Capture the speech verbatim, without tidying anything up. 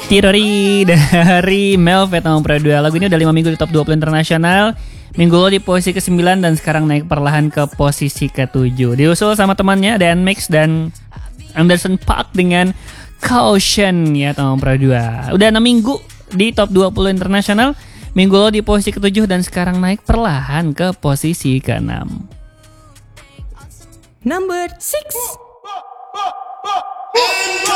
Tirori dari Melvet nomor dua. Lagu ini udah lima minggu di top dua puluh internasional. Minggu lalu di posisi kesembilan dan sekarang naik perlahan ke posisi ketujuh. Diusul sama temannya Dan Mix dan Anderson .Paak dengan Caution ya nomor dua. Udah enam minggu di top dua puluh internasional. Minggu lalu di posisi ketujuh dan sekarang naik perlahan ke posisi keenam. Number six.